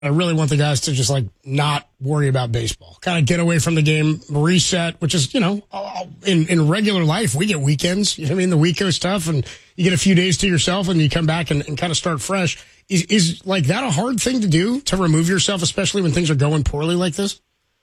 I really want the guys to just not worry about baseball, kind of get away from the game, reset, which is, in regular life, we get weekends. You know what I mean? The week goes tough and you get a few days to yourself and you come back and kind of start fresh. Is that a hard thing to do, to remove yourself, especially when things are going poorly like this?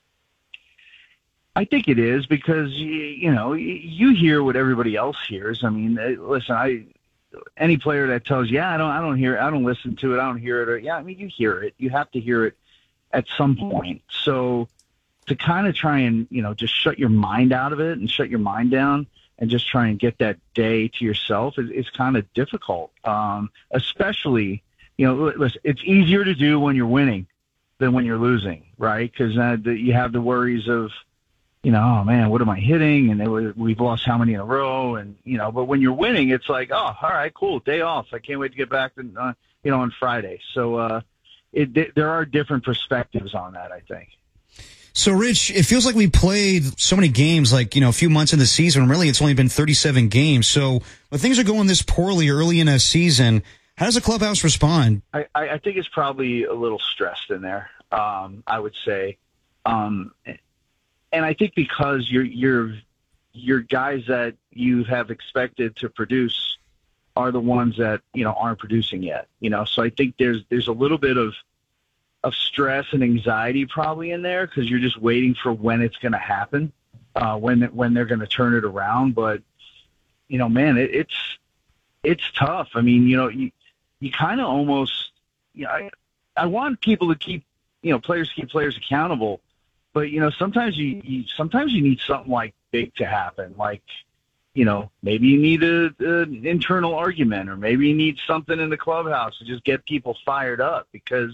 I think it is because, you hear what everybody else hears. I mean, listen, any player that tells you, I don't hear it, I don't listen to it, I don't hear it, or you hear it. You have to hear it at some point. So to kind of try and, just shut your mind out of it and shut your mind down and just try and get that day to yourself is kind of difficult. Especially, listen, it's easier to do when you're winning than when you're losing, right? Because you have the worries of, oh man, what am I hitting? And we've lost how many in a row? And, but when you're winning, it's like, oh, all right, cool, day off. I can't wait to get back on Friday. So there are different perspectives on that, I think. So, Rich, it feels like we played so many games, a few months in the season. Really, it's only been 37 games. So when things are going this poorly early in a season, how does the clubhouse respond? I think it's probably a little stressed in there, I would say. And I think because your guys that you have expected to produce are the ones that, aren't producing yet, So I think there's a little bit of stress and anxiety probably in there because you're just waiting for when it's going to happen, when they're going to turn it around. But, man, it's tough. I mean, you kind of almost, I want people to keep, players keep players accountable. But, sometimes you need something big to happen. Maybe you need an internal argument, or maybe you need something in the clubhouse to just get people fired up because,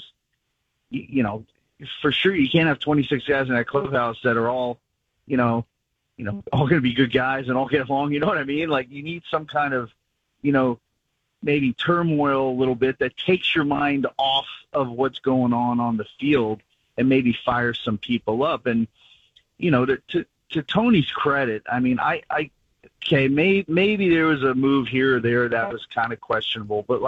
for sure you can't have 26 guys in that clubhouse that are all, all going to be good guys and all get along. You know what I mean? You need some kind of, maybe turmoil a little bit that takes your mind off of what's going on the field and maybe fire some people up. And, to Tony's credit, I mean, maybe there was a move here or there that was kind of questionable, but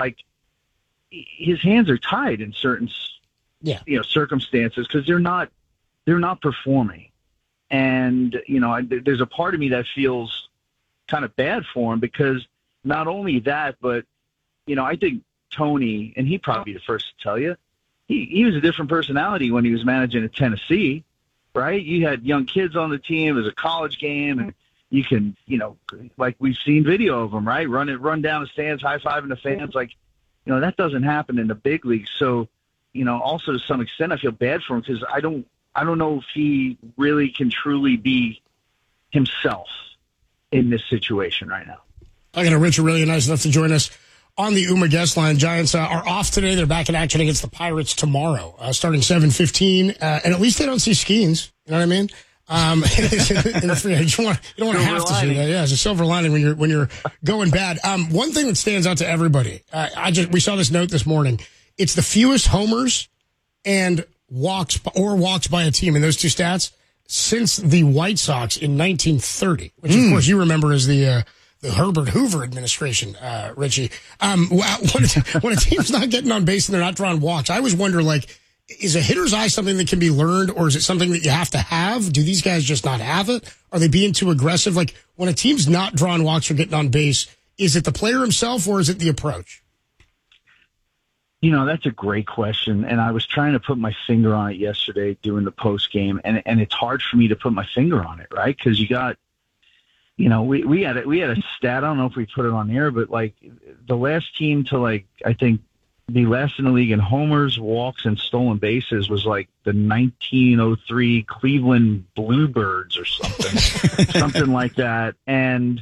his hands are tied in certain, circumstances because they're not performing. And, there's a part of me that feels kind of bad for him because not only that, but, I think Tony, and he'd probably be the first to tell you, he was a different personality when he was managing at Tennessee, right? You had young kids on the team. It was a college game, and you can, we've seen video of him, right? Run down the stands, high-fiving the fans. That doesn't happen in the big leagues. So, also to some extent, I feel bad for him because I don't know if he really can truly be himself in this situation right now. I got a Richard really nice enough to join us on the UMA guest line. Giants are off today. They're back in action against the Pirates tomorrow, starting 7:15. And at least they don't see Skeens. You know what I mean? You don't want to have to see that. Yeah, it's a silver lining when you're going bad. One thing that stands out to everybody, we saw this note this morning. It's the fewest homers and walks by a team in those two stats since the White Sox in 1930, which of course you remember as the Herbert Hoover administration, Richie. When a team's not getting on base and they're not drawing walks, I always wonder, is a hitter's eye something that can be learned, or is it something that you have to have? Do these guys just not have it? Are they being too aggressive? When a team's not drawing walks or getting on base, is it the player himself or is it the approach? That's a great question, and I was trying to put my finger on it yesterday doing the post game, and it's hard for me to put my finger on it, right? Because you got. We had a stat. I don't know if we put it on air, but the last team to I think be last in the league in homers, walks, and stolen bases was the 1903 Cleveland Bluebirds or something, something like that. And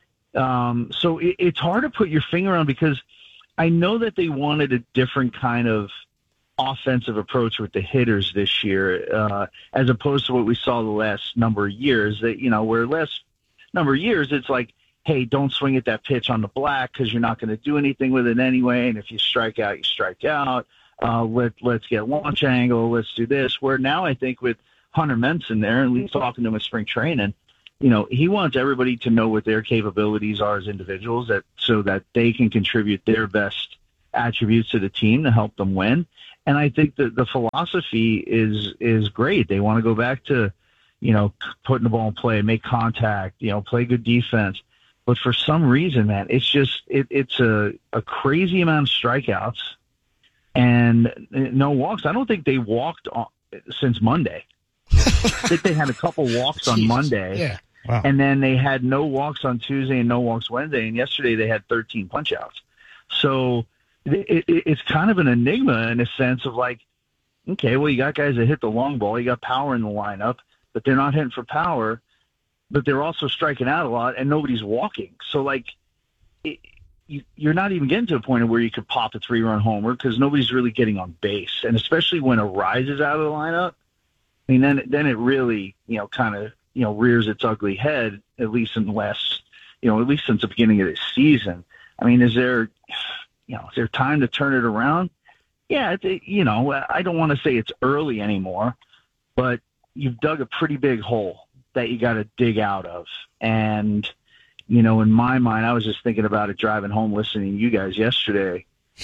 so it's hard to put your finger on because I know that they wanted a different kind of offensive approach with the hitters this year, as opposed to what we saw the last number of years. That where last number of years, it's hey, don't swing at that pitch on the black because you're not going to do anything with it anyway. And if you strike out, you strike out. Let's get launch angle. Let's do this. Where now I think with Hunter Menson there, and he's talking to him at spring training, he wants everybody to know what their capabilities are as individuals so that they can contribute their best attributes to the team to help them win. And I think that the philosophy is great. They want to go back to, putting the ball in play, make contact, play good defense. But for some reason, man, it's a crazy amount of strikeouts and no walks. I don't think they walked since Monday. I think they had a couple walks on Monday. Yeah. Wow. And then they had no walks on Tuesday and no walks Wednesday. And yesterday they had 13 punch-outs. So it's kind of an enigma in a sense of like, okay, well, you got guys that hit the long ball. You got power in the lineup, but they're not hitting for power. But they're also striking out a lot, and nobody's walking. So, like, you're not even getting to a point where you could pop a 3-run homer because nobody's really getting on base. And especially when Arise is out of the lineup, I mean, then it really, kind of, rears its ugly head, at least in the last, at least since the beginning of this season. I mean, is there time to turn it around? Yeah, I don't want to say it's early anymore, but you've dug a pretty big hole that you got to dig out of. And, in my mind, I was just thinking about it driving home, listening to you guys yesterday.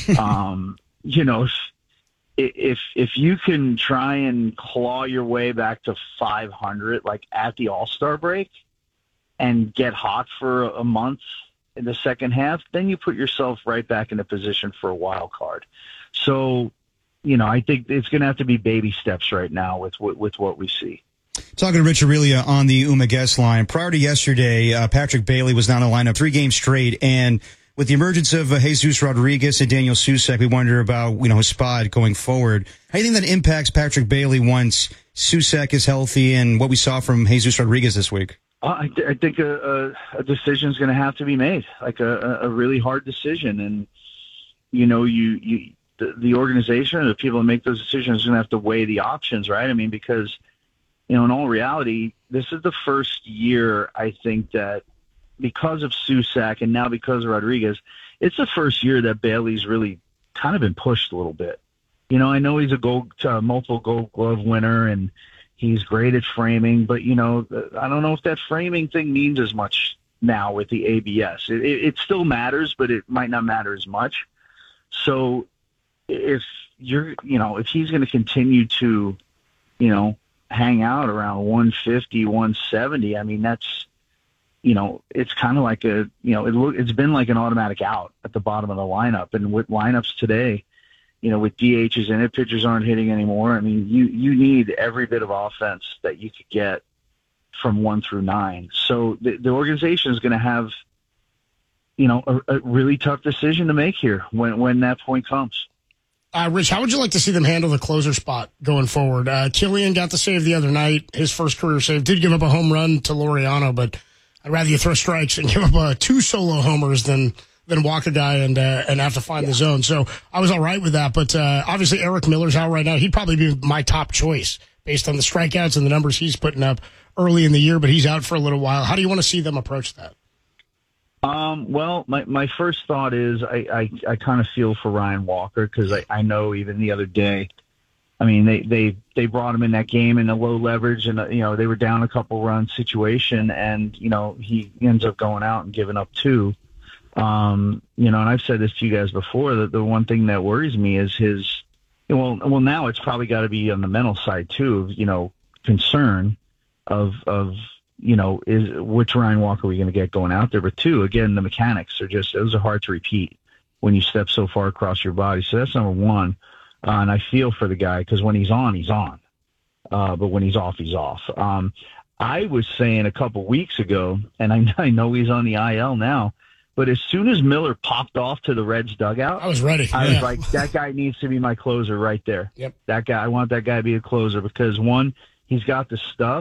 If you can try and claw your way back to 500, like at the All-Star break, and get hot for a month in the second half, then you put yourself right back in a position for a wild card. So, I think it's going to have to be baby steps right now with what we see. Talking to Rich Aurelia on the Uma guest line. Prior to yesterday, Patrick Bailey was not in the lineup 3 games straight, and with the emergence of Jesus Rodriguez and Daniel Susac, we wonder about his spot going forward. How do you think that impacts Patrick Bailey once Susac is healthy and what we saw from Jesus Rodriguez this week? I think a decision is going to have to be made, like a really hard decision, and the organization or the people that make those decisions are going to have to weigh the options, right? I mean, because in all reality, this is the first year, I think, that because of Susac and now because of Rodriguez, it's the first year that Bailey's really kind of been pushed a little bit. I know he's a multiple Gold Glove winner and he's great at framing, but, I don't know if that framing thing means as much now with the ABS. It still matters, but it might not matter as much. So if if he's going to continue to, hang out around 150, 170. I mean, that's, it's kind of like it's been like an automatic out at the bottom of the lineup. And with lineups today, with DHs in it, pitchers aren't hitting anymore. I mean, you need every bit of offense that you could get from 1 through 9. So the organization is going to have, a really tough decision to make here when that point comes. Rich, how would you like to see them handle the closer spot going forward? Killian got the save the other night, his first career save. Did give up a home run to Laureano, but I'd rather you throw strikes and give up 2 solo homers than walk a guy and have to find the zone. So I was all right with that. But obviously Eric Miller's out right now. He'd probably be my top choice based on the strikeouts and the numbers he's putting up early in the year, but he's out for a little while. How do you want to see them approach that? Well, my first thought is I kind of feel for Ryan Walker because I know even the other day, I mean, they brought him in that game in a low leverage and, they were down a couple run situation and, he ends up going out and giving up 2. And I've said this to you guys before that the one thing that worries me is his, well, now it's probably got to be on the mental side too, of, concern of, is which Ryan Walker are we going to get going out there? But 2, again, the mechanics are those are hard to repeat when you step so far across your body. So that's number 1. And I feel for the guy because when he's on, he's on. But when he's off, he's off. I was saying a couple weeks ago, and I know he's on the IL now, but as soon as Miller popped off to the Reds dugout, I was ready. I was like, that guy needs to be my closer right there. Yep. That guy, I want that guy to be a closer because 1, he's got the stuff.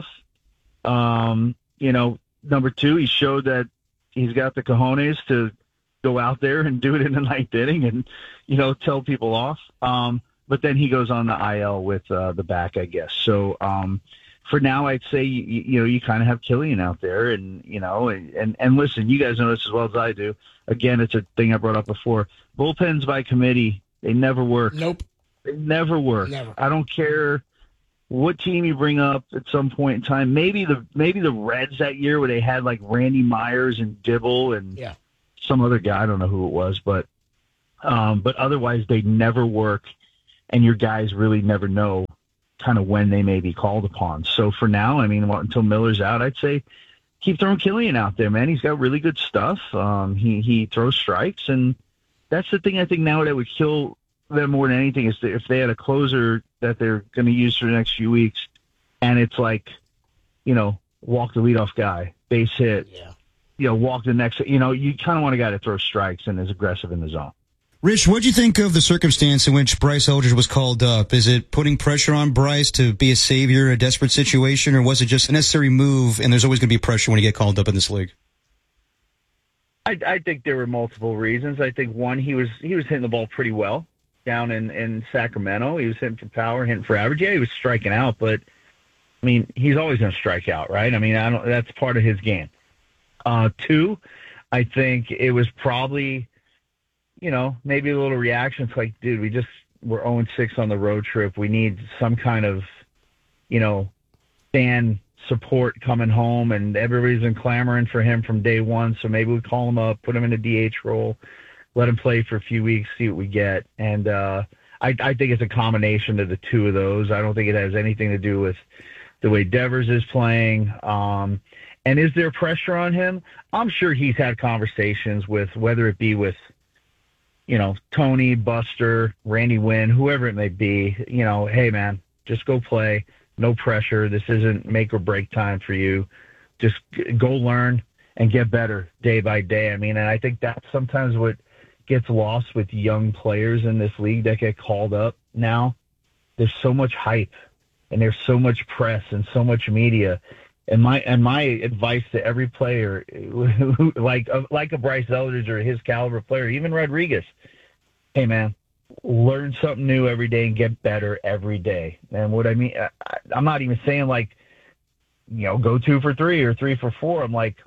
Number 2, he showed that he's got the cojones to go out there and do it in the 9th inning and, tell people off. But then he goes on the IL with the back, I guess. So for now, I'd say, you kind of have Killian out there and, and listen, you guys know this as well as I do. Again, it's a thing I brought up before. Bullpens by committee, they never work. Nope. They never work. Never. I don't care what team you bring up at some point in time. Maybe the Reds that year where they had like Randy Myers and Dibble and some other guy. I don't know who it was, but But otherwise, they never work, and your guys really never know kind of when they may be called upon. So for now, I mean, until Miller's out, I'd say keep throwing Killian out there, man. He's got really good stuff. He throws strikes, and that's the thing I think now that would kill them more than anything is that if they had a closer that they're going to use for the next few weeks, and it's like, walk the leadoff guy, base hit, walk the next, you kind of want a guy to throw strikes and is aggressive in the zone. Rich, what do you think of the circumstance in which Bryce Eldridge was called up? Is it putting pressure on Bryce to be a savior in a desperate situation, or was it just a necessary move, and there's always going to be pressure when you get called up in this league? I think there were multiple reasons. I think, one, he was hitting the ball pretty well down in Sacramento. He was hitting for power, hitting for average. Yeah, he was striking out, but, I mean, he's always going to strike out, right? I mean, that's part of his game. Two, I think it was probably – maybe a little reaction. It's like, dude, we're 0-6 on the road trip. We need some kind of, fan support coming home, and everybody's been clamoring for him from day one. So maybe we call him up, put him in a DH role, let him play for a few weeks, see what we get. And I think it's a combination of the two of those. I don't think it has anything to do with the way Devers is playing. And is there pressure on him? I'm sure he's had conversations with, whether it be with, Tony, Buster, Randy Wynn, whoever it may be, hey, man, just go play. No pressure. This isn't make or break time for you. Just go learn and get better day by day. I mean, and I think that's sometimes what gets lost with young players in this league that get called up now. There's so much hype and there's so much press and so much media. And my advice to every player, like a Bryce Eldridge or his caliber player, even Rodriguez, hey, man, learn something new every day and get better every day. And what I mean, I'm not even saying like, go 2 for 3 or 3 for 4. I'm like,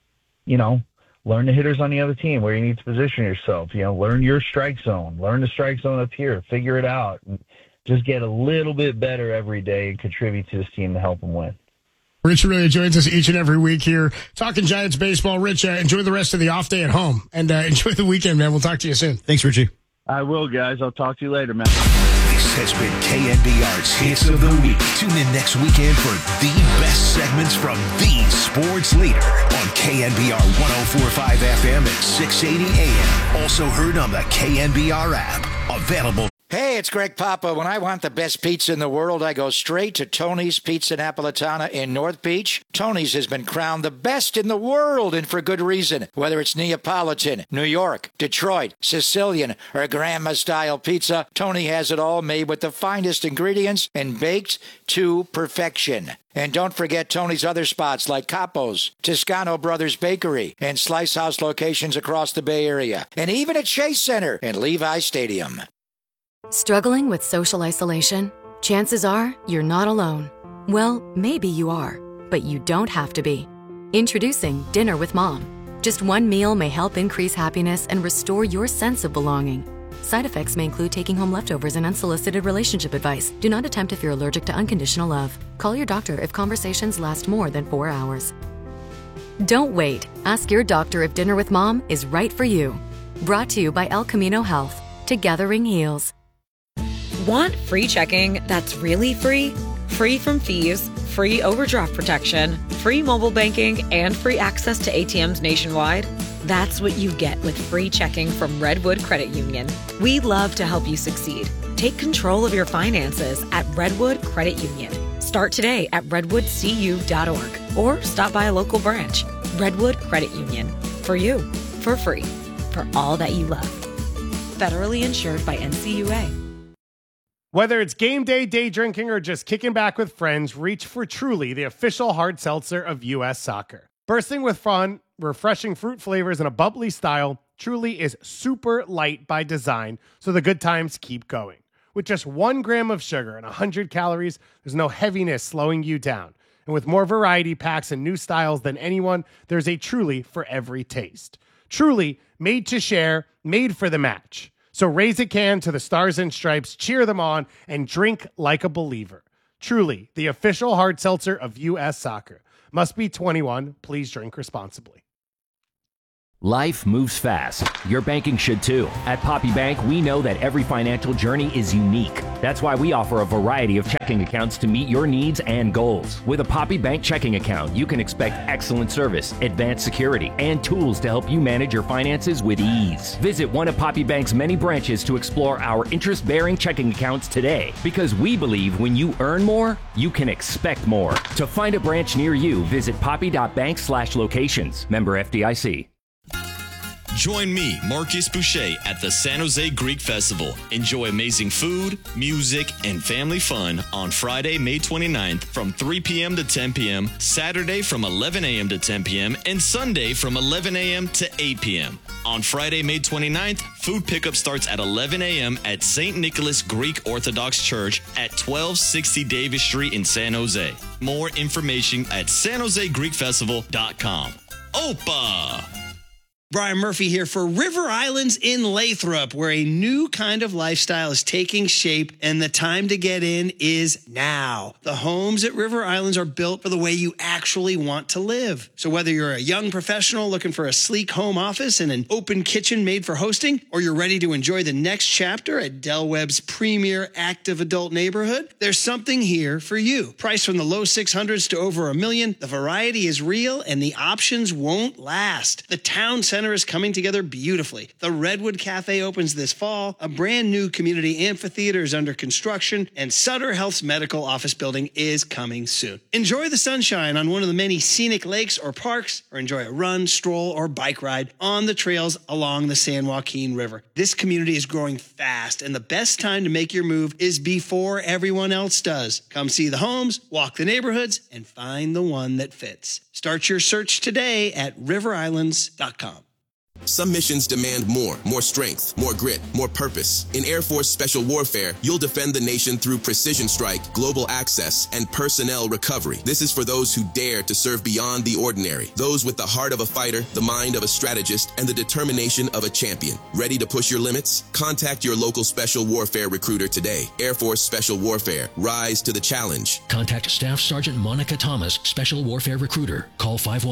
learn the hitters on the other team, where you need to position yourself. Learn your strike zone. Learn the strike zone up here. Figure it out. And just get a little bit better every day and contribute to this team to help them win. Rich Aurilia joins us each and every week here, talking Giants baseball. Rich, enjoy the rest of the off day at home, and enjoy the weekend, man. We'll talk to you soon. Thanks, Richie. I will, guys. I'll talk to you later, man. This has been KNBR's Hits of the Week. Tune in next weekend for the best segments from the sports leader on KNBR 104.5 FM at 680 AM. Also heard on the KNBR app. Available. Hey, it's Greg Papa. When I want the best pizza in the world, I go straight to Tony's Pizza Napolitana in North Beach. Tony's has been crowned the best in the world, and for good reason. Whether it's Neapolitan, New York, Detroit, Sicilian, or Grandma-style pizza, Tony has it all, made with the finest ingredients and baked to perfection. And don't forget Tony's other spots like Capo's, Toscano Brothers Bakery, and Slice House locations across the Bay Area, and even at Chase Center and Levi Stadium. Struggling with social isolation? Chances are you're not alone. Well, maybe you are, but you don't have to be. Introducing Dinner with Mom. Just one meal may help increase happiness and restore your sense of belonging. Side effects may include taking home leftovers and unsolicited relationship advice. Do not attempt if you're allergic to unconditional love. Call your doctor if conversations last more than 4 hours. Don't wait. Ask your doctor if Dinner with Mom is right for you. Brought to you by El Camino Health. Together heals. Want free checking that's really free? Free from fees, free overdraft protection, free mobile banking, and free access to ATMs nationwide? That's what you get with free checking from Redwood Credit Union. We love to help you succeed. Take control of your finances at Redwood Credit Union. Start today at redwoodcu.org or stop by a local branch. Redwood Credit Union. For you, for free, for all that you love. Federally insured by NCUA. Whether it's game day, day drinking, or just kicking back with friends, reach for Truly, the official hard seltzer of U.S. Soccer. Bursting with fun, refreshing fruit flavors, and a bubbly style, Truly is super light by design, so the good times keep going. With just 1 gram of sugar and 100 calories, there's no heaviness slowing you down. And with more variety packs and new styles than anyone, there's a Truly for every taste. Truly, made to share, made for the match. So raise a can to the Stars and Stripes, cheer them on, and drink like a believer. Truly, the official hard seltzer of U.S. Soccer. Must be 21. Please drink responsibly. Life moves fast. Your banking should too. At Poppy Bank, we know that every financial journey is unique. That's why we offer a variety of checking accounts to meet your needs and goals. With a Poppy Bank checking account, you can expect excellent service, advanced security, and tools to help you manage your finances with ease. Visit one of Poppy Bank's many branches to explore our interest-bearing checking accounts today, because we believe when you earn more, you can expect more. To find a branch near you, visit poppy.bank/locations. Member FDIC. Join me, Marcus Boucher, at the San Jose Greek Festival. Enjoy amazing food, music, and family fun on Friday, May 29th from 3 p.m. to 10 p.m., Saturday from 11 a.m. to 10 p.m., and Sunday from 11 a.m. to 8 p.m. On Friday, May 29th, food pickup starts at 11 a.m. at St. Nicholas Greek Orthodox Church at 1260 Davis Street in San Jose. More information at sanjosegreekfestival.com. Opa! Brian Murphy here for River Islands in Lathrop, where a new kind of lifestyle is taking shape and the time to get in is now. The homes at River Islands are built for the way you actually want to live. So whether you're a young professional looking for a sleek home office and an open kitchen made for hosting, or you're ready to enjoy the next chapter at Del Webb's premier active adult neighborhood, there's something here for you. Priced from the low 600s to over $1 million, the variety is real and the options won't last. The town center is coming together beautifully. The Redwood Cafe opens this fall, a brand new community amphitheater is under construction, and Sutter Health's medical office building is coming soon. Enjoy the sunshine on one of the many scenic lakes or parks, or enjoy a run, stroll, or bike ride on the trails along the San Joaquin River. This community is growing fast, and the best time to make your move is before everyone else does. Come see the homes, walk the neighborhoods, and find the one that fits. Start your search today at riverislands.com. Some missions demand more strength, more grit, more purpose. In Air Force Special Warfare, you'll defend the nation through precision strike, global access, and personnel recovery. This is for those who dare to serve beyond the ordinary. Those with the heart of a fighter, the mind of a strategist, and the determination of a champion. Ready to push your limits? Contact your local Special Warfare recruiter today. Air Force Special Warfare. Rise to the challenge. Contact Staff Sergeant Monica Thomas, Special Warfare Recruiter. Call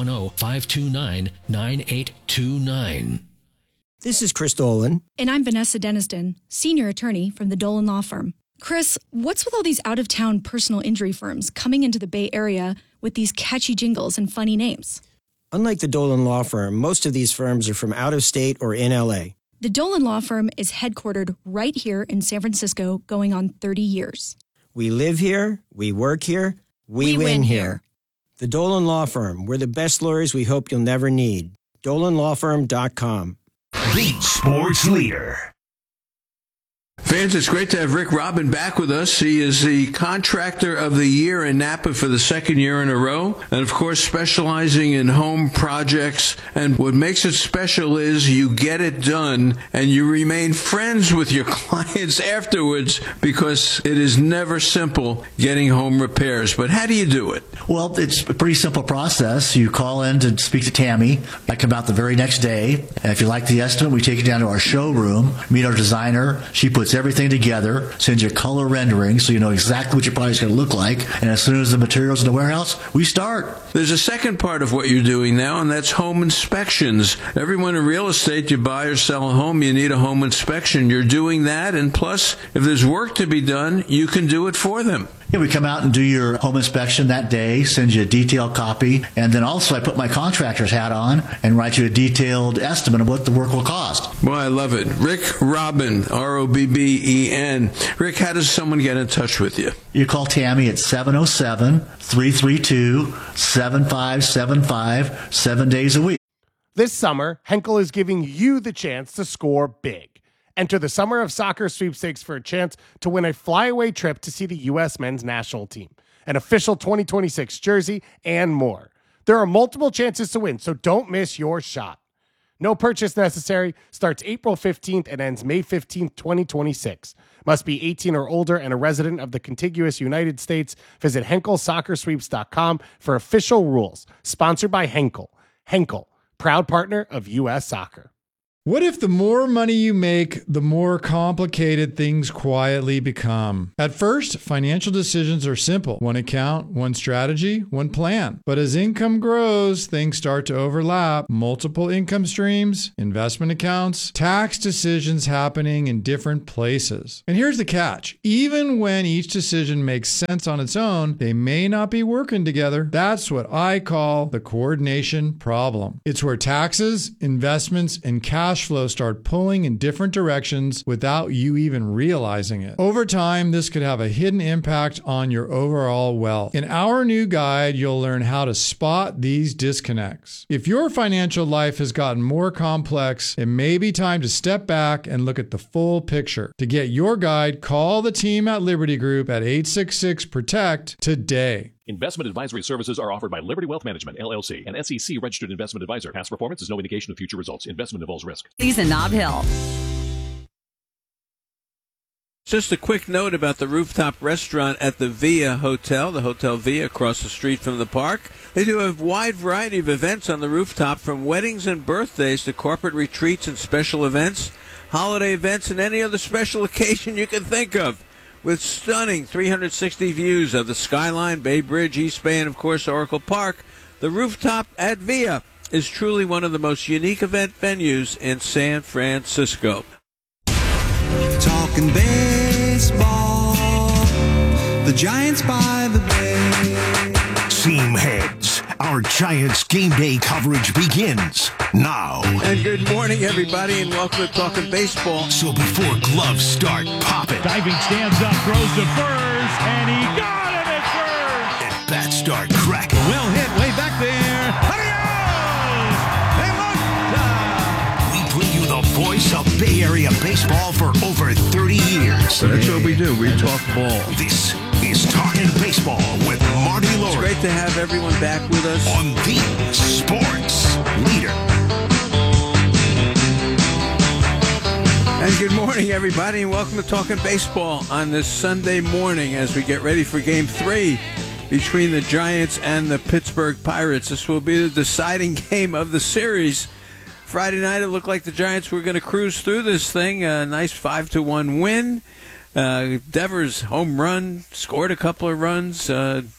510-529-9829. This is Chris Dolan. And I'm Vanessa Deniston, senior attorney from the Dolan Law Firm. Chris, what's with all these out-of-town personal injury firms coming into the Bay Area with these catchy jingles and funny names? Unlike the Dolan Law Firm, most of these firms are from out of state or in L.A. The Dolan Law Firm is headquartered right here in San Francisco, going on 30 years. We live here, we work here, we win here. The Dolan Law Firm, we're the best lawyers we hope you'll never need. DolanLawFirm.com. The sports leader. Fans, it's great to have Rick Robin back with us. He is the Contractor of the Year in Napa for the second year in a row, and of course specializing in home projects. And what makes it special is you get it done and you remain friends with your clients afterwards, because it is never simple getting home repairs. But how do you do it? Well, it's a pretty simple process. You call in to speak to Tammy. I come out the very next day. And if you like the estimate, we take you down to our showroom, meet our designer. She puts everything together, sends you color rendering so you know exactly what your product's going to look like. And as soon as the material's in the warehouse, we start. There's a second part of what you're doing now, and that's home inspections. Everyone in real estate, you buy or sell a home, you need a home inspection. You're doing that, and plus, if there's work to be done, you can do it for them. Yeah, we come out and do your home inspection that day, send you a detailed copy, and then also I put my contractor's hat on and write you a detailed estimate of what the work will cost. Well, I love it. Rick Robin, R-O-B-B-E-N. Rick, how does someone get in touch with you? You call Tammy at 707-332-7575, 7 days a week. This summer, Henkel is giving you the chance to score big. Enter the Summer of Soccer sweepstakes for a chance to win a flyaway trip to see the U.S. men's national team, an official 2026 jersey, and more. There are multiple chances to win, so don't miss your shot. No purchase necessary. Starts April 15th and ends May 15th, 2026. Must be 18 or older and a resident of the contiguous United States. Visit HenkelSoccerSweeps.com for official rules. Sponsored by Henkel. Henkel, proud partner of U.S. Soccer. What if the more money you make, the more complicated things quietly become? At first, financial decisions are simple. One account, one strategy, one plan. But as income grows, things start to overlap. Multiple income streams, investment accounts, tax decisions happening in different places. And here's the catch. Even when each decision makes sense on its own, they may not be working together. That's what I call the coordination problem. It's where taxes, investments, and cash flow start pulling in different directions without you even realizing it. Over time, this could have a hidden impact on your overall wealth. In our new guide, you'll learn how to spot these disconnects. If your financial life has gotten more complex, it may be time to step back and look at the full picture. To get your guide, call the team at Liberty Group at 866-PROTECT today. Investment advisory services are offered by Liberty Wealth Management, LLC, an SEC-registered investment advisor. Past performance is no indication of future results. Investment involves risk. Season Nob Hill. Just a quick note about the rooftop restaurant at the Via Hotel, the Hotel Via across the street from the park. They do a wide variety of events on the rooftop, from weddings and birthdays to corporate retreats and special events, holiday events, and any other special occasion you can think of. With stunning 360 views of the skyline, Bay Bridge, East Bay, and, of course, Oracle Park, the rooftop at Via is truly one of the most unique event venues in San Francisco. Talking baseball, the Giants by the bay. Team heads, our Giants game day coverage begins now. And good morning, everybody, and welcome to Talking Baseball. So before gloves start popping, diving stands up, throws to first, and he got it at first. And bats start cracking. Well hit, way back there. Adios! We bring you the voice of Bay Area baseball for over 30 years. So that's what we do. We talk ball. This is Talking Baseball with Marty Lord. It's great to have everyone back with us on the Sports Leader. And good morning, everybody, and welcome to Talking Baseball on this Sunday morning as we get ready for Game 3 between the Giants and the Pittsburgh Pirates. This will be the deciding game of the series. Friday night, it looked like the Giants were going to cruise through this thing. A nice 5-1 win. Devers home run, scored a couple of runs.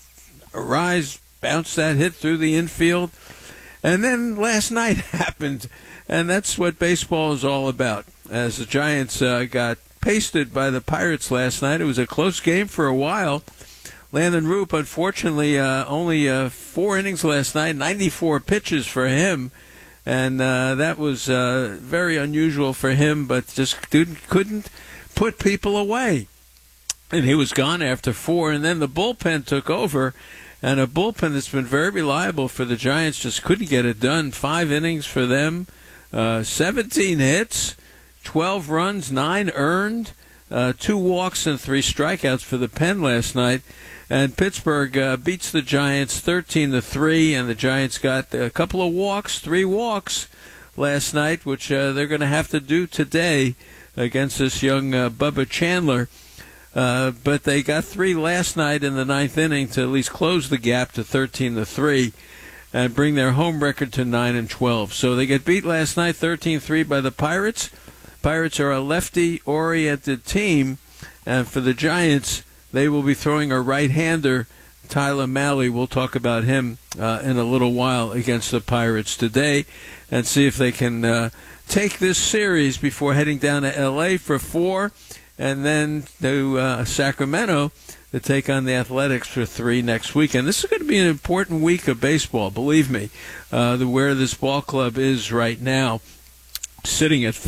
Arise bounced that hit through the infield. And then last night happened, and that's what baseball is all about. As the Giants got pasted by the Pirates last night, it was a close game for a while. Landon Roop, unfortunately, only 4 innings last night, 94 pitches for him. And that was very unusual for him, but just couldn't put people away. And he was gone after 4, and then the bullpen took over. And a bullpen that's been very reliable for the Giants just couldn't get it done. 5 innings for them, 17 hits, 12 runs, 9 earned, 2 walks and 3 strikeouts for the pen last night. And Pittsburgh beats the Giants 13-3, and the Giants got a couple of walks, 3 walks last night, which they're going to have to do today against this young Bubba Chandler. But they got 3 last night in the 9th inning to at least close the gap to 13-3 and bring their home record to 9-12. So they get beat last night 13-3 by the Pirates. Pirates are a lefty-oriented team, and for the Giants, they will be throwing a right-hander, Tyler Mahle. We'll talk about him in a little while against the Pirates today and see if they can take this series before heading down to L.A. for 4 and then to Sacramento to take on the Athletics for 3 next week. And this is going to be an important week of baseball, believe me, where this ball club is right now, sitting at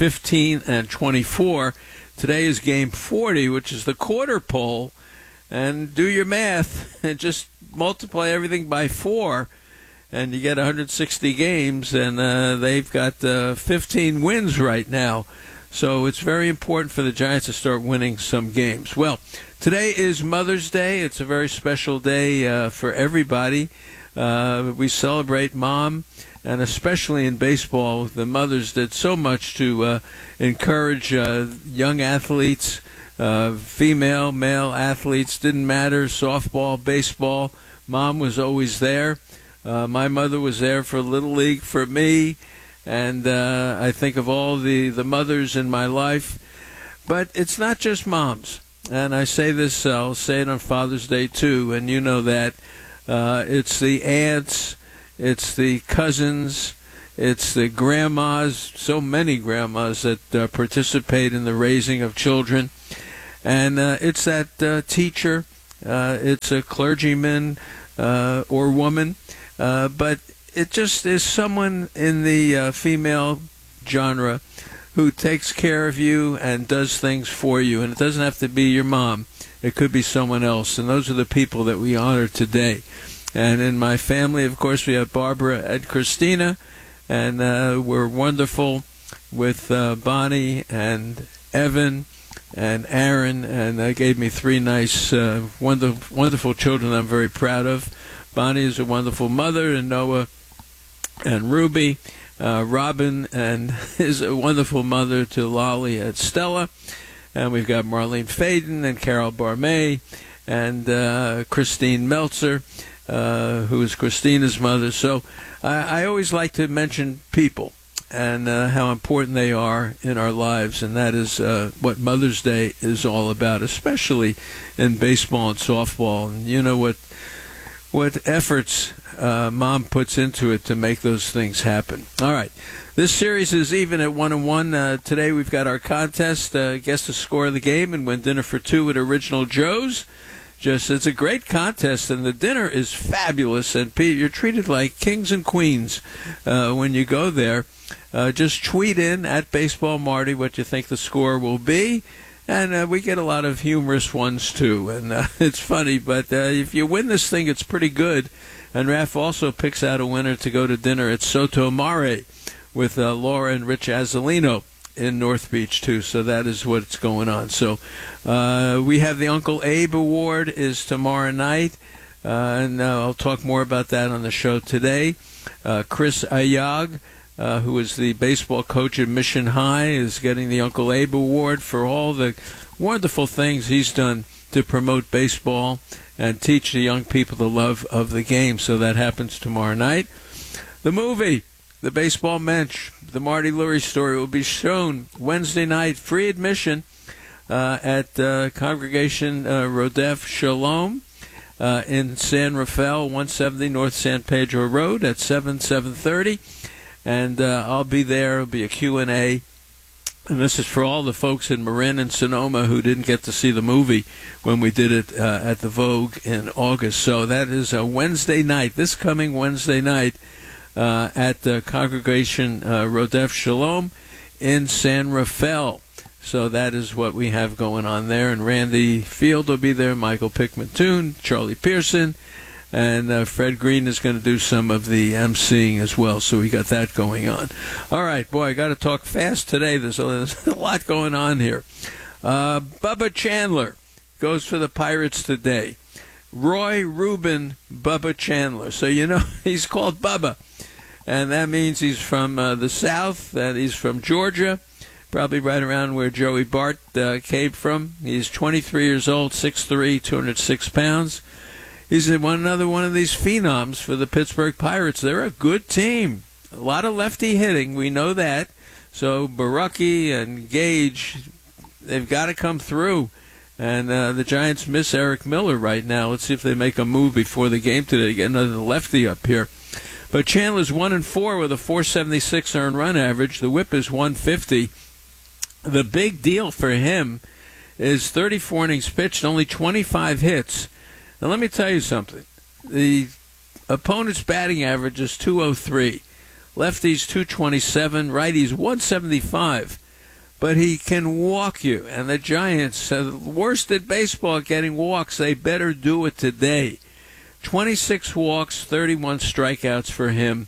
15-24. Today is Game 40, which is the quarter pole. And do your math and just multiply everything by 4, and you get 160 games, and they've got 15 wins right now. So it's very important for the Giants to start winning some games. Well, today is Mother's Day. It's a very special day for everybody. We celebrate Mom, and especially in baseball, the mothers did so much to encourage young athletes. Female, male athletes, didn't matter, softball, baseball. Mom was always there. My mother was there for Little League for me, And I think of all the mothers in my life. But it's not just moms. And I say this, I'll say it on Father's Day too, and you know that. It's the aunts, it's the cousins, it's the grandmas, so many grandmas that participate in the raising of children. And it's that teacher, it's a clergyman or woman, but it just is someone in the female genre who takes care of you and does things for you. And it doesn't have to be your mom. It could be someone else. And those are the people that we honor today. And in my family, of course, we have Barbara and Christina. And we're wonderful with Bonnie and Evan and Aaron. And they gave me 3 nice, wonderful children I'm very proud of. Bonnie is a wonderful mother, and Noah and Ruby. Robin and is a wonderful mother to Lolly and Stella. And we've got Marlene Faden and Carol Barmay and Christine Meltzer, who is Christina's mother. So I always like to mention people and how important they are in our lives. And that is what Mother's Day is all about, especially in baseball and softball. And you know what efforts Mom puts into it to make those things happen. All right. This series is even at 1-1. Today we've got our contest. Guess the score of the game and win dinner for 2 at Original Joe's. It's a great contest, and the dinner is fabulous. And Pete, you're treated like kings and queens when you go there. Just tweet in at Baseball Marty what you think the score will be. And we get a lot of humorous ones, too. And it's funny, but if you win this thing, it's pretty good. And Raf also picks out a winner to go to dinner at Soto Mare with Laura and Rich Azzolino in North Beach, too. So that is what's going on. So we have the Uncle Abe Award is tomorrow night. And I'll talk more about that on the show today. Chris Ayag, who is the baseball coach at Mission High, is getting the Uncle Abe Award for all the wonderful things he's done to promote baseball and teach the young people the love of the game. So that happens tomorrow night. The movie, The Baseball Mensch, the Marty Lurie story, will be shown Wednesday night, free admission at Congregation Rodef Shalom in San Rafael, 170 North San Pedro Road at 7:30. And I'll be there. It'll be a Q&A. And this is for all the folks in Marin and Sonoma who didn't get to see the movie when we did it at the Vogue in August. So that is a Wednesday night, this coming Wednesday night, at the Congregation Rodef Shalom in San Rafael. So that is what we have going on there. And Randy Field will be there, Michael Pickman-Toon, Charlie Pearson, and Fred Green is going to do some of the emceeing as well. So we got that going on. All right, boy, I got to talk fast today. There's a lot going on here. Bubba Chandler goes for the Pirates today. Roy Rubin Bubba Chandler. So you know he's called Bubba. And that means he's from the South, that he's from Georgia, probably right around where Joey Bart came from. He's 23 years old, 6'3", 206 pounds. He's another one of these phenoms for the Pittsburgh Pirates. They're a good team. A lot of lefty hitting, we know that. So Baraki and Gage, they've got to come through. And the Giants miss Eric Miller right now. Let's see if they make a move before the game today to get another lefty up here. But Chandler's 1-4 with a .476 earned run average. The whip is 150. The big deal for him is 34 innings pitched, only 25 hits. Now, let me tell you something. The opponent's batting average is .203. Lefties, .227. Righties, .175. But he can walk you. And the Giants, worst at baseball at getting walks, they better do it today. 26 walks, 31 strikeouts for him.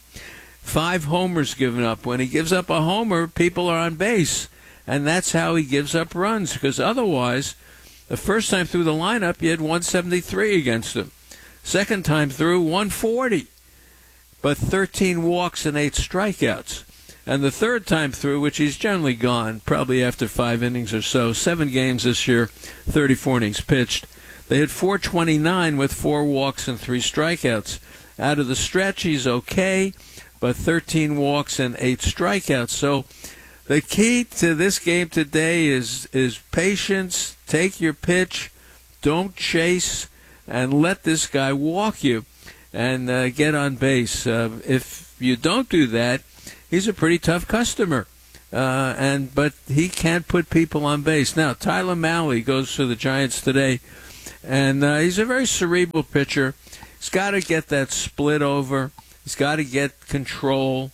5 homers given up. When he gives up a homer, people are on base. And that's how he gives up runs. Because otherwise, the first time through the lineup, he had 173 against him. Second time through, 140. But 13 walks and 8 strikeouts. And the third time through, which he's generally gone, probably after 5 innings or so, 7 games this year, 34 innings pitched. They had 429 with 4 walks and 3 strikeouts. Out of the stretch, he's okay. but 13 walks and 8 strikeouts. So the key to this game today is patience. Take your pitch. Don't chase, and let this guy walk you and get on base. If you don't do that, he's a pretty tough customer. But he can't put people on base. Now, Tyler Mahle goes for the Giants today, and he's a very cerebral pitcher. He's got to get that split over. He's got to get control.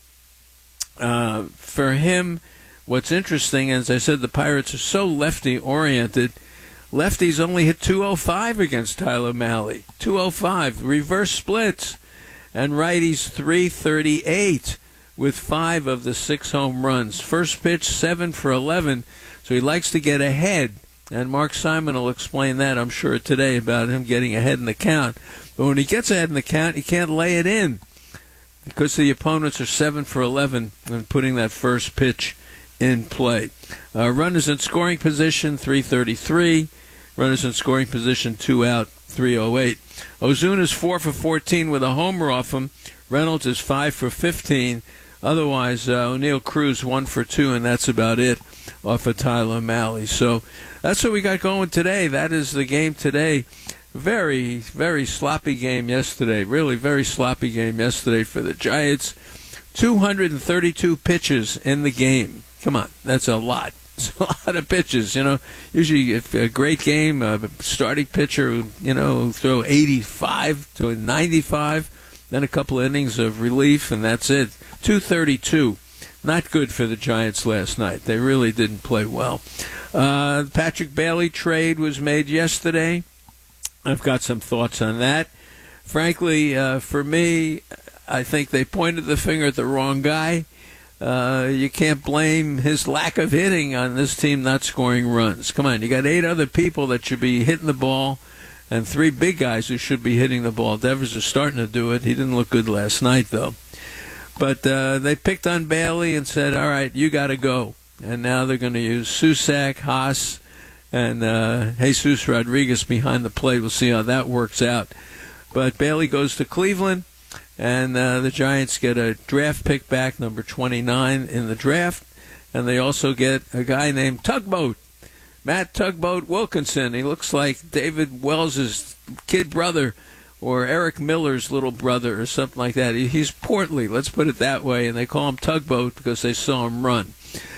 For him, what's interesting, as I said, the Pirates are so lefty-oriented. Lefties only hit 205 against Tyler Mahle. 205, reverse splits. And righties 338. With 5 of the 6 home runs. First pitch, 7 for 11, so he likes to get ahead. And Mark Simon will explain that, I'm sure, today about him getting ahead in the count. But when he gets ahead in the count, he can't lay it in because the opponents are 7 for 11 and putting that first pitch in play. Runners in scoring position, 333. Runners in scoring position, 2 out, 308. Ozuna's 4 for 14 with a homer off him. Reynolds is 5 for 15. Otherwise, O'Neill Cruz 1 for 2, and that's about it off of Tyler Mahle. So that's what we got going today. That is the game today. Very, very sloppy game yesterday. Really very sloppy game yesterday for the Giants. 232 pitches in the game. Come on, that's a lot. It's a lot of pitches, Usually, if a great game, a starting pitcher, throw 85 to 95. Then a couple of innings of relief, and that's it. 232. Not good for the Giants last night. They really didn't play well. Patrick Bailey trade was made yesterday. I've got some thoughts on that. Frankly, for me, I think they pointed the finger at the wrong guy. You can't blame his lack of hitting on this team not scoring runs. Come on, you got 8 other people that should be hitting the ball, and 3 big guys who should be hitting the ball. Devers is starting to do it. He didn't look good last night, though. But they picked on Bailey and said, all right, you got to go. And now they're going to use Susac, Haas, and Jesus Rodriguez behind the plate. We'll see how that works out. But Bailey goes to Cleveland, and the Giants get a draft pick back, number 29 in the draft. And they also get a guy named Tugboat. Matt Tugboat Wilkinson. He looks like David Wells' kid brother or Eric Miller's little brother or something like that. He's portly, let's put it that way, and they call him Tugboat because they saw him run.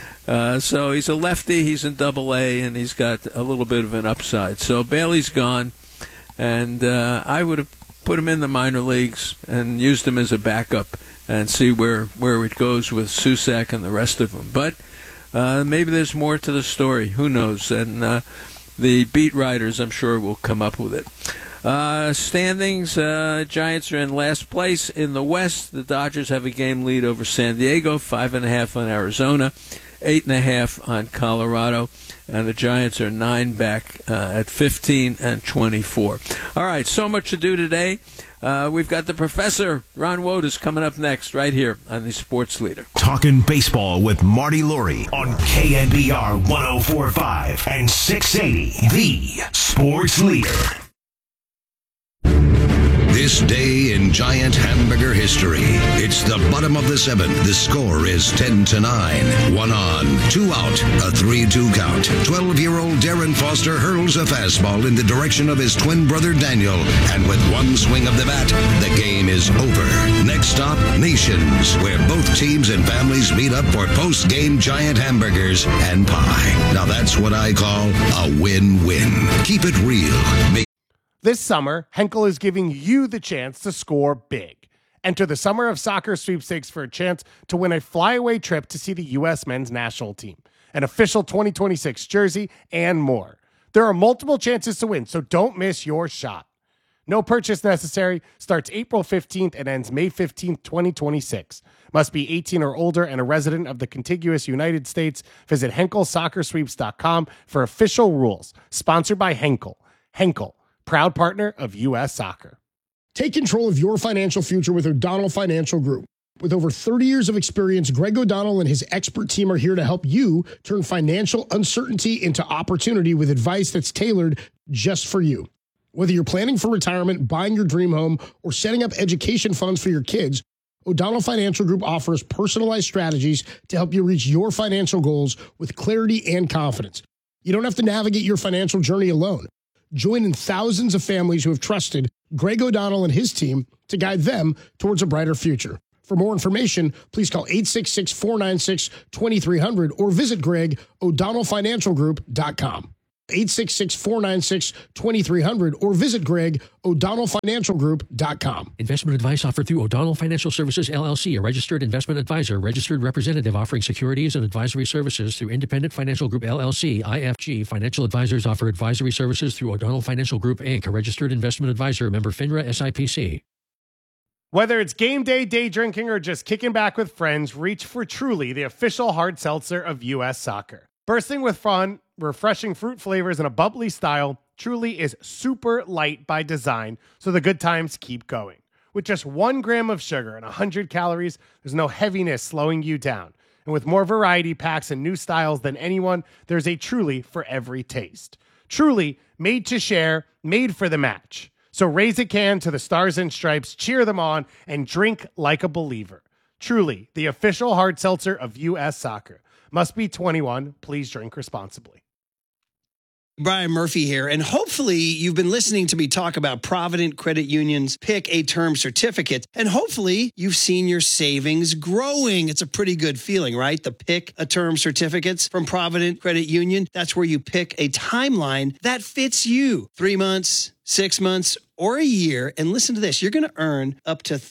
So he's a lefty, he's in Double-A, and he's got a little bit of an upside. So Bailey's gone, and I would have put him in the minor leagues and used him as a backup and see where it goes with Susac and the rest of them. But maybe there's more to the story. Who knows? And the beat writers, I'm sure, will come up with it. Standings, Giants are in last place in the West. The Dodgers have a game lead over San Diego, 5.5 on Arizona, 8.5 on Colorado. And the Giants are 9 back at 15 and 24. All right, so much to do today. We've got the Professor, Ron Wotus, coming up next right here on the Sports Leader. Talking baseball with Marty Laurie on KNBR 104.5 and 680, the Sports Leader. This day in Giant hamburger history. It's the bottom of the 7th. The score is 10-9. 1 on, 2 out, a 3-2 count. 12-year-old Darren Foster hurls a fastball in the direction of his twin brother Daniel. And with one swing of the bat, the game is over. Next stop, Nations, where both teams and families meet up for post-game Giant hamburgers and pie. Now that's what I call a win-win. Keep it real. This summer, Henkel is giving you the chance to score big. Enter the Summer of Soccer sweepstakes for a chance to win a flyaway trip to see the U.S. men's national team, an official 2026 jersey, and more. There are multiple chances to win, so don't miss your shot. No purchase necessary, starts April 15th and ends May 15th, 2026. Must be 18 or older and a resident of the contiguous United States. Visit HenkelSoccerSweeps.com for official rules. Sponsored by Henkel. Henkel, proud partner of U.S. Soccer. Take control of your financial future with O'Donnell Financial Group. With over 30 years of experience, Greg O'Donnell and his expert team are here to help you turn financial uncertainty into opportunity with advice that's tailored just for you. Whether you're planning for retirement, buying your dream home, or setting up education funds for your kids, O'Donnell Financial Group offers personalized strategies to help you reach your financial goals with clarity and confidence. You don't have to navigate your financial journey alone. Join in thousands of families who have trusted Greg O'Donnell and his team to guide them towards a brighter future. For more information, please call 866-496-2300 or visit GregO'DonnellFinancialGroup.com. 866-496-2300 or visit GregO'DonnellFinancialGroup.com. Investment advice offered through O'Donnell Financial Services, LLC, a registered investment advisor, registered representative offering securities and advisory services through Independent Financial Group, LLC, IFG. Financial advisors offer advisory services through O'Donnell Financial Group, Inc., a registered investment advisor, member FINRA, SIPC. Whether it's game day, day drinking, or just kicking back with friends, reach for Truly, the official hard seltzer of U.S. soccer. Bursting with fun, refreshing fruit flavors, and a bubbly style, Truly is super light by design, so the good times keep going. With just 1 gram of sugar and 100 calories, there's no heaviness slowing you down. And with more variety packs and new styles than anyone, there's a Truly for every taste. Truly, made to share, made for the match. So raise a can to the Stars and Stripes, cheer them on, and drink like a believer. Truly, the official hard seltzer of U.S. soccer. Must be 21. Please drink responsibly. Brian Murphy here, and hopefully you've been listening to me talk about Provident Credit Union's Pick a Term Certificate, and hopefully you've seen your savings growing. It's a pretty good feeling, right? The Pick a Term Certificates from Provident Credit Union, that's where you pick a timeline that fits you. 3 months, 6 months, or a year, and listen to this, you're going to earn up to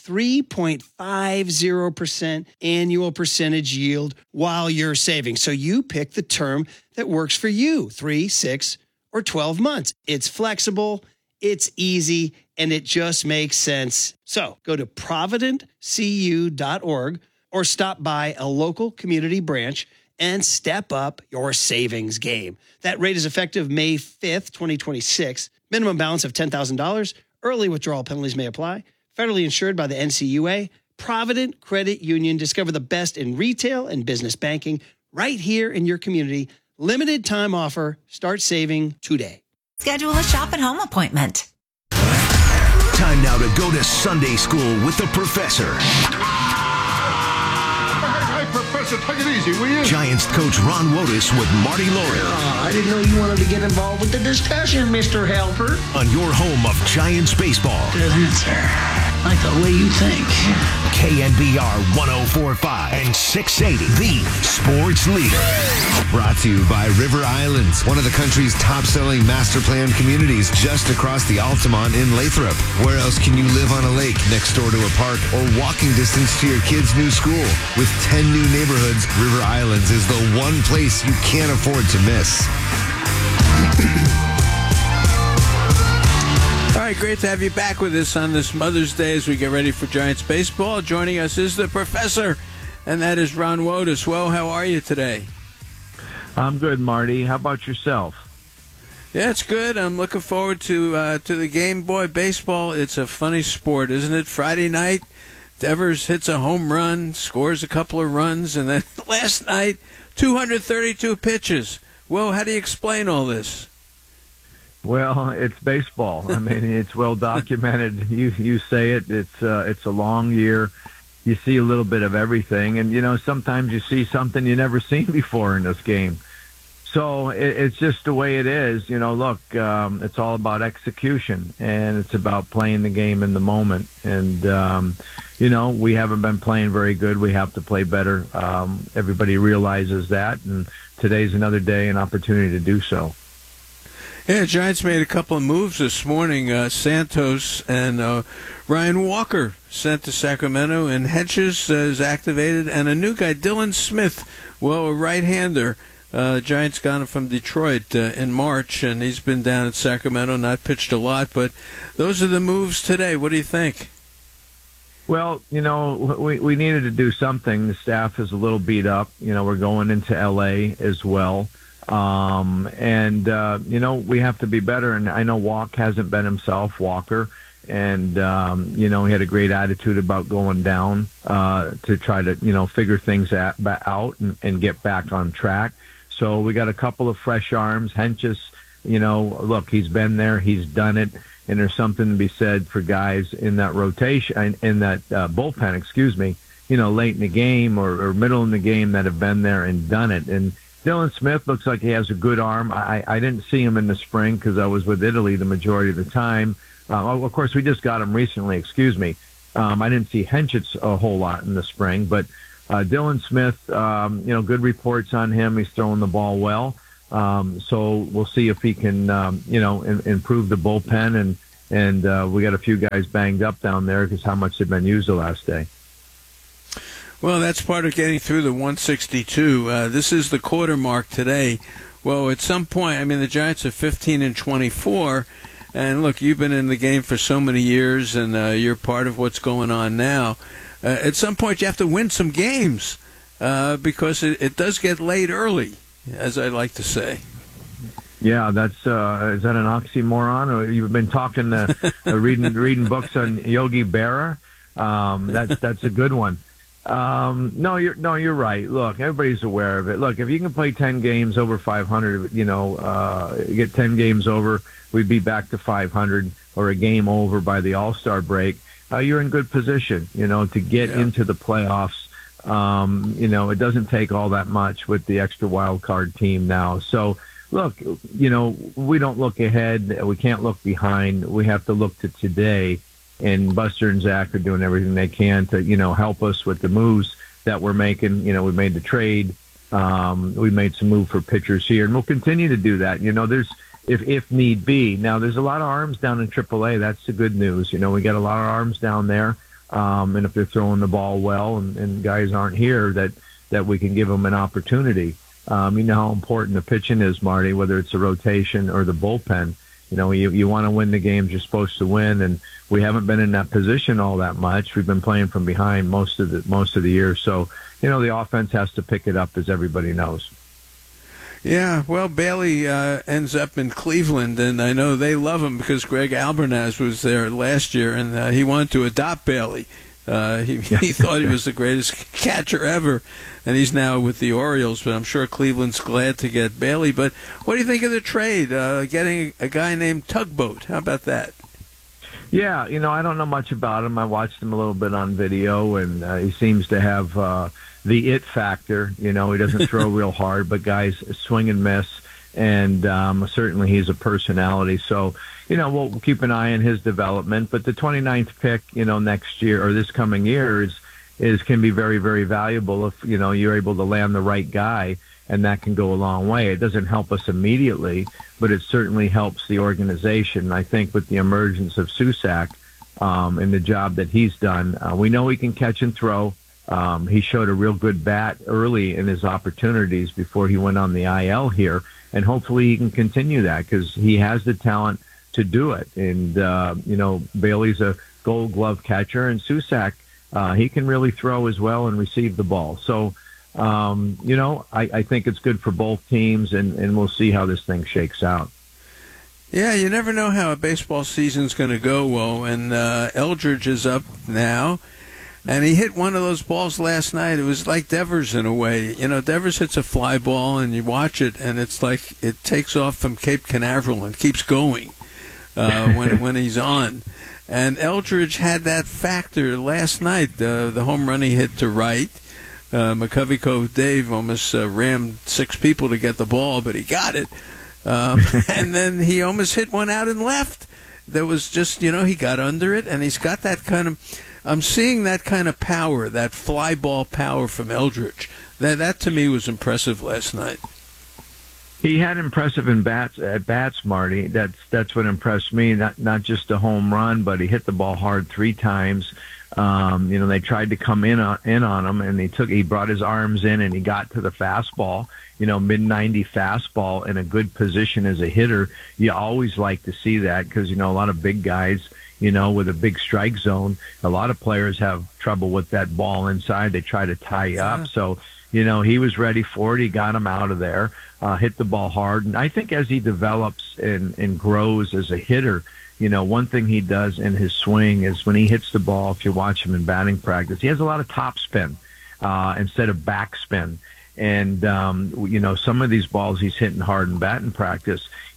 3.50% annual percentage yield while you're saving. So you pick the term that works for you, 3, 6, or 12 months. It's flexible, it's easy, and it just makes sense. So go to providentcu.org or stop by a local community branch and step up your savings game. That rate is effective May 5th, 2026. Minimum balance of $10,000. Early withdrawal penalties may apply. Federally insured by the NCUA. Provident Credit Union. Discover the best in retail and business banking right here in your community. Limited time offer. Start saving today. Schedule a shop at home appointment. Time now to go to Sunday school with the professor. Professor, take it easy, will you? Giants coach Ron Wotus with Marty Laurie. I didn't know you wanted to get involved with the discussion, Mr. Helper. On your home of Giants baseball. Good answer. I like the way you think. KNBR 104.5 and 680, the sports leader. Brought to you by River Islands, one of the country's top-selling master plan communities just across the Altamont in Lathrop. Where else can you live on a lake next door to a park or walking distance to your kid's new school? With 10 new neighborhoods, River Islands is the one place you can't afford to miss. All right, great to have you back with us on this Mother's Day as we get ready for Giants baseball. Joining us is the professor, and that is Ron Wotus. Well, how are you today? I'm good, Marty. How about yourself? Yeah, it's good. I'm looking forward to the game. Boy, baseball, it's a funny sport, isn't it? Friday night, Devers hits a home run, scores a couple of runs, and then last night, 232 pitches. Well, how do you explain all this? Well, it's baseball. I mean, it's well documented. You say it. It's a long year. You see a little bit of everything, and sometimes you see something you never seen before in this game. So it's just the way it is. Look, it's all about execution, and it's about playing the game in the moment. And we haven't been playing very good. We have to play better. Everybody realizes that, and today's another day, an opportunity to do so. Yeah, Giants made a couple of moves this morning. Santos and Ryan Walker sent to Sacramento, and Hedges is activated, and a new guy, Dylan Smith, a right-hander. Giants got him from Detroit in March, and he's been down in Sacramento, not pitched a lot, but those are the moves today. What do you think? Well, we needed to do something. The staff is a little beat up. We're going into L.A. as well. We have to be better. And I know Walk hasn't been himself, Walker. And, he had a great attitude about going down to try to, figure things out and get back on track. So we got a couple of fresh arms. Henches, look, he's been there. He's done it. and there's something to be said for guys in that rotation, in that bullpen, late in the game or middle in the game that have been there and done it. And Dylan Smith looks like he has a good arm. I didn't see him in the spring because I was with Italy the majority of the time. Of course, we just got him recently, I didn't see Henchitz a whole lot in the spring, but Dylan Smith, good reports on him. He's throwing the ball well. So we'll see if he can, improve the bullpen. And we got a few guys banged up down there because how much they've been used the last day. Well, that's part of getting through the 162. This is the quarter mark today. Well, at some point, the Giants are 15-24. And look, you've been in the game for so many years, and you're part of what's going on now. At some point, you have to win some games because it does get late early, as I like to say. Yeah, that's is that an oxymoron? Or you've been talking, reading books on Yogi Berra. That's a good one. No, you're right. Look, everybody's aware of it. Look, if you can play 10 games over 500, get 10 games over, we'd be back to 500 or a game over by the All-Star break. You're in good position, to get into the playoffs. It doesn't take all that much with the extra wild card team now. So, look, we don't look ahead. We can't look behind. We have to look to today. And Buster and Zach are doing everything they can to, help us with the moves that we're making. We made the trade. We made some move for pitchers here, and we'll continue to do that. There's, if need be. Now, there's a lot of arms down in AAA. That's the good news. We got a lot of arms down there. And if they're throwing the ball well and guys aren't here, that we can give them an opportunity. You know how important the pitching is, Marty, whether it's a rotation or the bullpen. You want to win the games you're supposed to win, and we haven't been in that position all that much. We've been playing from behind most of the year. So, the offense has to pick it up, as everybody knows. Yeah, well, Bailey ends up in Cleveland, and I know they love him because Greg Albernaz was there last year, and he wanted to adopt Bailey. He thought he was the greatest catcher ever, and he's now with the Orioles, but I'm sure Cleveland's glad to get Bailey. But what do you think of the trade, getting a guy named Tugboat? How about that? Yeah, I don't know much about him. I watched him a little bit on video, and he seems to have the it factor. He doesn't throw real hard, but guys swing and miss, and certainly he's a personality. So, we'll keep an eye on his development. But the 29th pick, next year or this coming year can be very, very valuable if, you're able to land the right guy, and that can go a long way. It doesn't help us immediately, but it certainly helps the organization. I think with the emergence of Susac and the job that he's done, we know he can catch and throw. He showed a real good bat early in his opportunities before he went on the IL here, and hopefully he can continue that because he has the talent to do it. And, Bailey's a Gold Glove catcher, and Susac, he can really throw as well and receive the ball. So, I think it's good for both teams, and we'll see how this thing shakes out. Yeah, you never know how a baseball season's going to go, Wo, and Eldridge is up now. And he hit one of those balls last night. It was like Devers in a way. Devers hits a fly ball, and you watch it, and it's like it takes off from Cape Canaveral and keeps going when he's on. And Eldridge had that factor last night. The home run he hit to right. McCovey Cove Dave almost rammed 6 people to get the ball, but he got it. And then he almost hit one out and left. There was just, he got under it, and he's got that kind of... I'm seeing that kind of power, that fly ball power from Eldridge. That to me was impressive last night. He had impressive at bats, Marty. That's what impressed me. Not just a home run, but he hit the ball hard 3 times. They tried to come in on him, and he brought his arms in, and he got to the fastball. Mid-90 fastball in a good position as a hitter. You always like to see that because a lot of big guys. With a big strike zone, a lot of players have trouble with that ball inside. They try to tie you up. So, he was ready for it. He got him out of there, hit the ball hard. And I think as he develops and grows as a hitter, one thing he does in his swing is when he hits the ball, if you watch him in batting practice, he has a lot of top spin instead of back spin. And, some of these balls he's hitting hard in batting practice,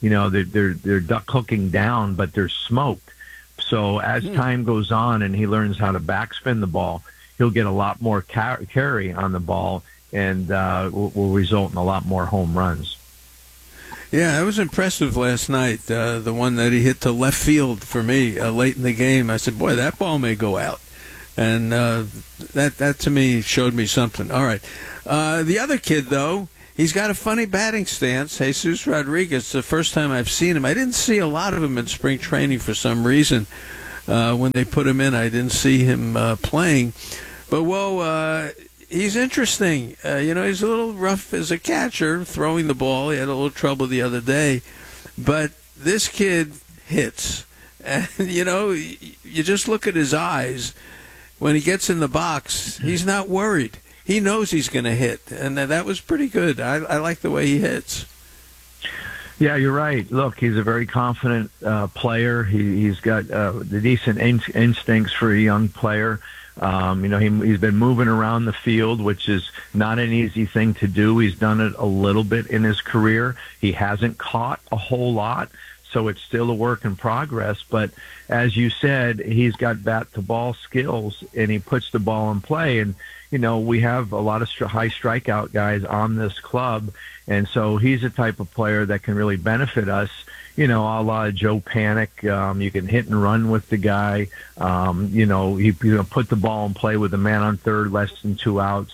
they're duck hooking down, but they're smoked. So as time goes on and he learns how to backspin the ball, he'll get a lot more carry on the ball and will result in a lot more home runs. Yeah, it was impressive last night, the one that he hit to left field for me late in the game. I said, boy, that ball may go out. And that to me showed me something. All right. The other kid, though, he's got a funny batting stance, Jesus Rodriguez. The first time I've seen him, I didn't see a lot of him in spring training for some reason. When they put him in, I didn't see him playing. But, he's interesting. He's a little rough as a catcher, throwing the ball. He had a little trouble the other day. But this kid hits. And, you just look at his eyes. When he gets in the box, he's not worried. He knows he's going to hit. And that was pretty good. I like the way he hits. Yeah, you're right. Look, he's a very confident player. He's got the decent instincts for a young player. He's been moving around the field, which is not an easy thing to do. He's done it a little bit in his career. He hasn't caught a whole lot, so it's still a work in progress. But as you said, he's got bat-to-ball skills, and he puts the ball in play. And, we have a lot of high strikeout guys on this club, and so he's a type of player that can really benefit us. A la Joe Panic. You can hit and run with the guy. He put the ball in play with a man on third, less than 2 outs.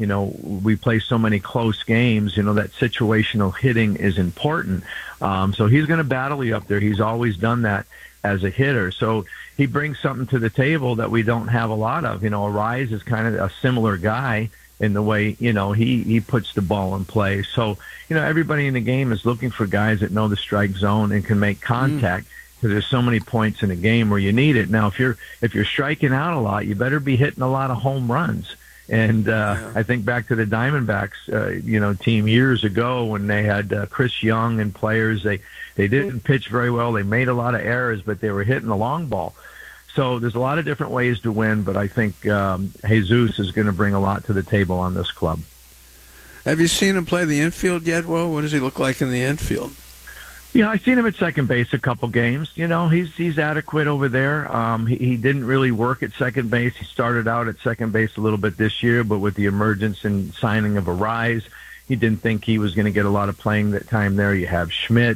We play so many close games, that situational hitting is important. So he's going to battle you up there. He's always done that as a hitter. So he brings something to the table that we don't have a lot of. Arise is kind of a similar guy in the way, he puts the ball in play. So, everybody in the game is looking for guys that know the strike zone and can make contact, because there's so many points in a game where you need it. Now, if you're striking out a lot, you better be hitting a lot of home runs. And I think back to the Diamondbacks, team years ago when they had Chris Young and players. They didn't pitch very well. They made a lot of errors, but they were hitting the long ball. So there's a lot of different ways to win, but I think Jesus is going to bring a lot to the table on this club. Have you seen him play the infield yet? Well, what does he look like in the infield? Yeah, I've seen him at second base a couple games. He's adequate over there. He didn't really work at second base. He started out at second base a little bit this year, but with the emergence and signing of Arise, he didn't think he was going to get a lot of playing time there. You have Schmidt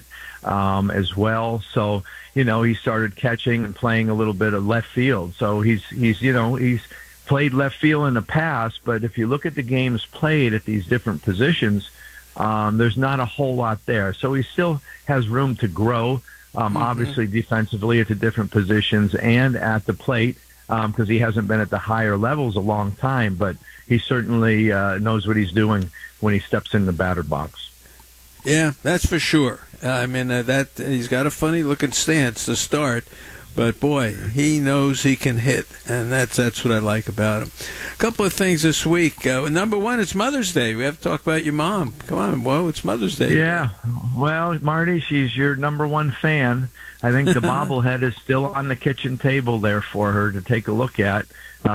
as well. So, he started catching and playing a little bit of left field. So he's played left field in the past, but if you look at the games played at these different positions, there's not a whole lot there. So he still has room to grow, obviously defensively at the different positions and at the plate, because he hasn't been at the higher levels a long time, but he certainly knows what he's doing when he steps in the batter box. Yeah, that's for sure. That he's got a funny-looking stance to start, but boy, he knows he can hit, and that's what I like about him. A couple of things this week. Number one, it's Mother's Day. We have to talk about your mom. Come on, whoa, it's Mother's Day. Yeah, well, Marty, she's your number one fan. I think the bobblehead is still on the kitchen table there for her to take a look at.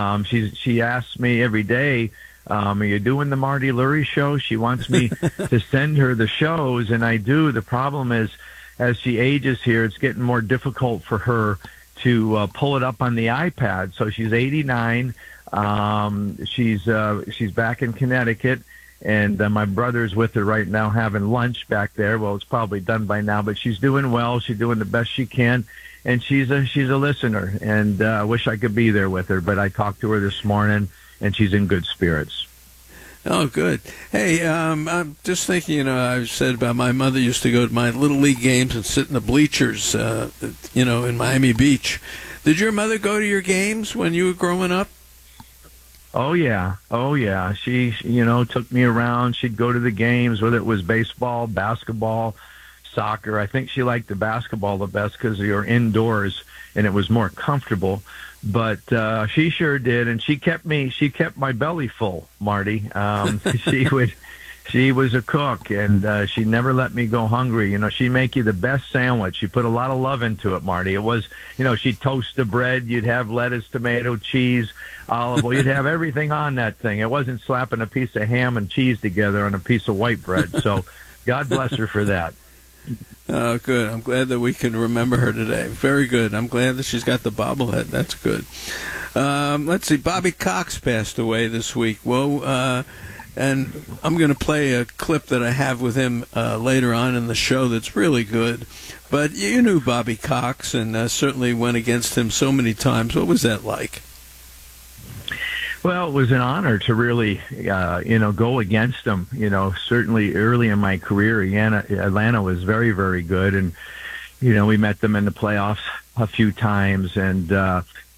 She asks me every day, are you doing the Marty Lurie show? She wants me to send her the shows, and I do. The problem is, as she ages here, it's getting more difficult for her to pull it up on the iPad. So she's 89. She's back in Connecticut, and my brother's with her right now having lunch back there. Well, it's probably done by now, but she's doing well. She's doing the best she can, and she's a listener. And I wish I could be there with her, but I talked to her this morning, and she's in good spirits. Oh, good. Hey, I'm just thinking, I said about my mother used to go to my Little League games and sit in the bleachers, in Miami Beach. Did your mother go to your games when you were growing up? Oh, yeah. She, took me around. She'd go to the games, whether it was baseball, basketball, soccer. I think she liked the basketball the best because you're indoors and it was more comfortable. But she sure did, and she kept my belly full, Marty. She was a cook, and she never let me go hungry. She'd make you the best sandwich. She put a lot of love into it, Marty. It was, she'd toast the bread. You'd have lettuce, tomato, cheese, olive oil. You'd have everything on that thing. It wasn't slapping a piece of ham and cheese together on a piece of white bread. So God bless her for that. Oh, good. I'm glad that we can remember her today. Very good. I'm glad that she's got the bobblehead. That's good. Let's see. Bobby Cox passed away this week. Well, and I'm going to play a clip that I have with him later on in the show that's really good. But you knew Bobby Cox and certainly went against him so many times. What was that like? Well, it was an honor to really, go against him. Certainly early in my career, Atlanta was very, very good. And, we met them in the playoffs a few times. And